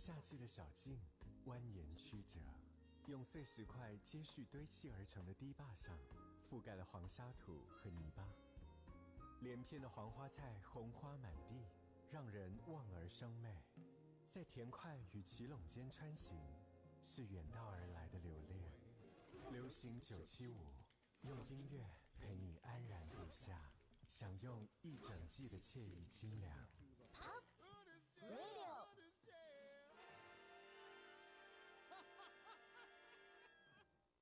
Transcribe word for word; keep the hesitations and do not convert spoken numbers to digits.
夏季的小径蜿蜒曲折，用碎石块接续堆砌而成的堤坝上，覆盖了黄沙土和泥巴。连片的黄花菜红花满地，让人望而生媚。在田块与奇垄间穿行，是远道而来的留恋。流行九七五，用音乐陪你安然入夏，享用一整季的惬意清凉。 Pop